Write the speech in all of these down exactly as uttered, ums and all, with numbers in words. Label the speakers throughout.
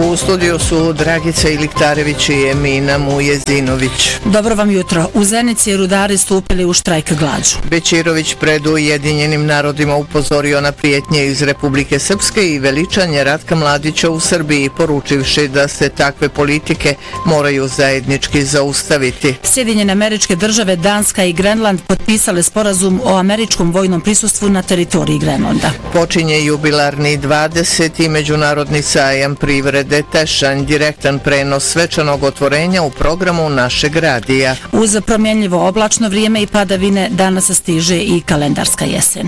Speaker 1: U studiju su Dragica Iliktarević i Emina Mujezinović.
Speaker 2: Dobro vam jutro. U Zenici rudari stupili u štrajk glađu.
Speaker 1: Bećirović pred Ujedinjenim narodima upozorio na prijetnje iz Republike Srpske i veličanje Ratka Mladića u Srbiji, poručivši da se takve politike moraju zajednički zaustaviti.
Speaker 2: Sjedinjene Američke Države, Danska i Grenland potpisale sporazum o američkom vojnom prisustvu na teritoriji Grenlanda.
Speaker 1: Počinje jubilarni dvadeseti međunarodni sajam privrede Tešanj, direktan prenos svečanog otvorenja u programu našeg radija.
Speaker 2: Uz promjenljivo oblačno vrijeme i padavine danas stiže i kalendarska jesen.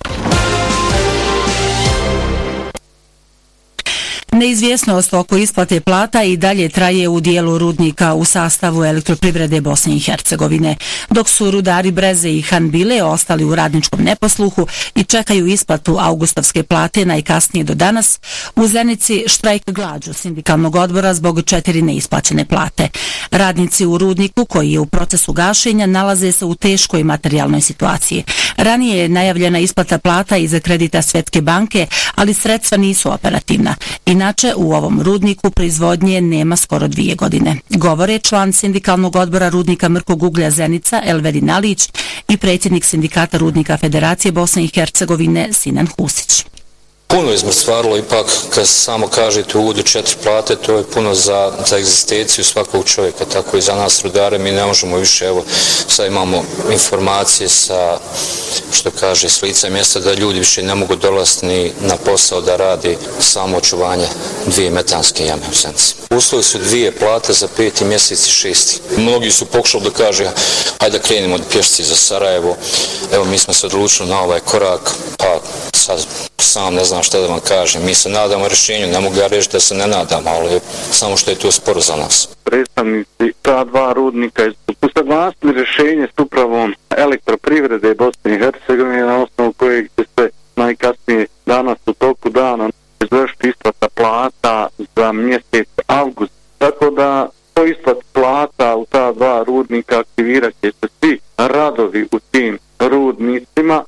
Speaker 2: Neizvjesnost oko isplate plata i dalje traje u dijelu rudnika u sastavu Elektroprivrede Bosne i Hercegovine, dok su rudari Breze i Hanbile ostali u radničkom neposluhu i čekaju isplatu augustovske plate najkasnije do danas. U Zenici štrajk glađu sindikalnog odbora zbog četiri neisplaćene plate. Radnici u rudniku, koji je u procesu gašenja, nalaze se u teškoj materijalnoj situaciji. Ranije je najavljena isplata plata iz kredita Svjetske banke, ali sredstva nisu operativna. Inače, u ovom rudniku proizvodnje nema skoro dvije godine. Govore član sindikalnog odbora rudnika Mrkog uglja Zenica Elvedin Alić i predsjednik sindikata rudnika Federacije Bosne i Hercegovine Sinan Husić.
Speaker 3: Puno izmrstvarilo, ipak kad samo kažete u uvodu četiri plate, to je puno za, za egzistenciju svakog čovjeka, tako i za nas rudare. Mi ne možemo više, evo sad imamo informacije sa, što kaže, s lica mjesta da ljudi više ne mogu dolaziti ni na posao da radi samo očuvanje dvije metanske jame u Zenici. Uslovi su dvije plate za peti mjesec i šesti. Mnogi su pokušali da kaže, hajde da krenemo od pješci za Sarajevo. Evo mi smo se odlučili na ovaj korak, pa sad sam ne znam šta da vam kažem. Mi se nadamo rješenju, ne mogu ja reći da se ne nadamo, ali samo što je to sporo za nas.
Speaker 4: Predstavnici ta dva rudnika su usaglasili rješenje s upravom Elektroprivrede Bosne i Hercegovine, na osnovu kojeg će se najkasnije danas u toku dana izvršiti isplata plata za mjesec avgust. Tako da po isplati plata u ta dva rudnika aktivirat će se svi radovi u tim rudnicima.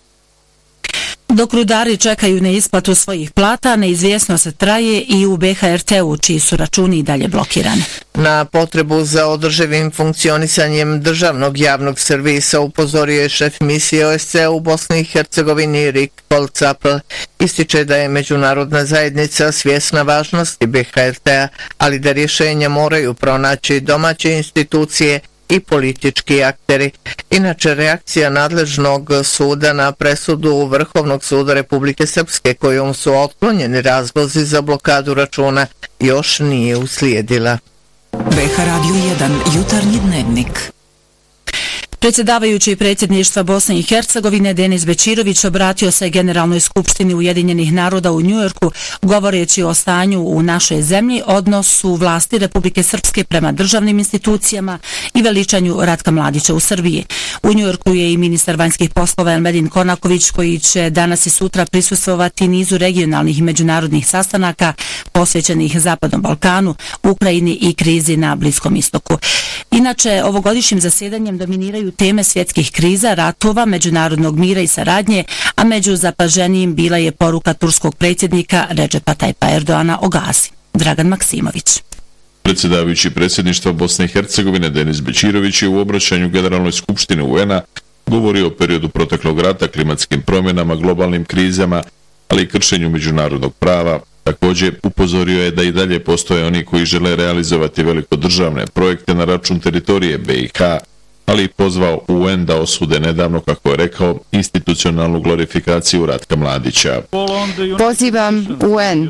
Speaker 2: Dok rudari čekaju na isplatu svojih plata, neizvjesno se traje i u B H R T-u, čiji su računi i dalje blokirani.
Speaker 1: Na potrebu za održivim funkcionisanjem državnog javnog servisa upozorio je šef misije O S C E u Bosni i Hercegovini Rik Polcapl. Ističe da je međunarodna zajednica svjesna važnosti B H R T-a, ali da rješenja moraju pronaći domaće institucije i politički akteri. Inače, reakcija nadležnog suda na presudu Vrhovnog suda Republike Srpske, kojom su otklonjeni razlozi za blokadu računa, još nije uslijedila.
Speaker 5: B H Radio jedan, jutarnji dnevnik.
Speaker 2: Predsjedavajući predsjedništva Bosne i Hercegovine Denis Bećirović obratio se Generalnoj skupštini Ujedinjenih naroda u Njujorku, govoreći o stanju u našoj zemlji, odnosu vlasti Republike Srpske prema državnim institucijama i veličanju Ratka Mladića u Srbiji. U Njujorku je i ministar vanjskih poslova Elmedin Konaković, koji će danas i sutra prisustvovati nizu regionalnih i međunarodnih sastanaka posvećenih Zapadnom Balkanu, Ukrajini i krizi na Bliskom istoku. Inače, ovogodišnjim zasjedanjem dominiraju teme svjetskih kriza, ratova, međunarodnog mira i saradnje, a među zapaženijim bila je poruka turskog predsjednika Redžepa Tajpa Erdoana o Gazi. Dragan Maksimović.
Speaker 6: Predsjedavajući predsjedništva Bosne i Hercegovine Denis Bećirović je u obraćanju Generalnoj skupštini U N-a govorio o periodu proteklog rata, klimatskim promjenama, globalnim krizama, ali i kršenju međunarodnog prava. Također upozorio je da i dalje postoje oni koji žele realizovati velikodržavne projekte na račun teritorije B i H, ali i pozvao U N da osude nedavno, kako je rekao, institucionalnu glorifikaciju Ratka Mladića.
Speaker 7: Pozivam U N,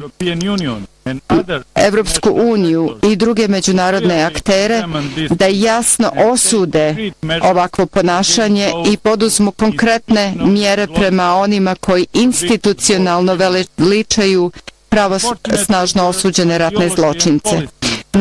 Speaker 7: Evropsku uniju i druge međunarodne aktere da jasno osude ovakvo ponašanje i poduzmu konkretne mjere prema onima koji institucionalno veličaju pravosnažno osuđene ratne zločince.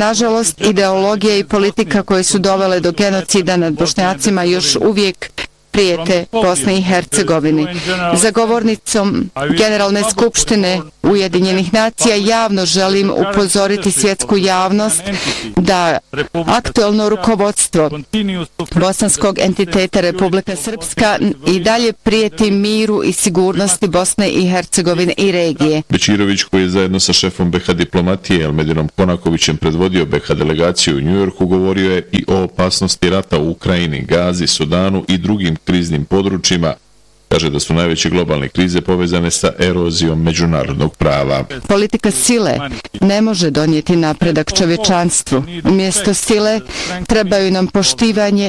Speaker 7: Nažalost, ideologija i politika koje su dovele do genocida nad Bošnjacima još uvijek prijete Bosni i Hercegovini. Zagovornicom Generalne skupštine Ujedinjenih nacija javno želim upozoriti svjetsku javnost da aktuelno rukovodstvo bosanskog entiteta Republika Srpska i dalje prijeti miru i sigurnosti Bosne i Hercegovine i regije.
Speaker 6: Bečirović, koji je zajedno sa šefom B H diplomatije Elmedinom Konakovićem predvodio B H delegaciju u Njujorku, govorio je i o opasnosti rata u Ukrajini, Gazi, Sudanu i drugim kriznim područjima. Kaže da su najveće globalne krize povezane sa erozijom međunarodnog prava.
Speaker 7: Politika sile ne može donijeti napredak čovječanstvu. Umjesto sile trebaju nam poštivanje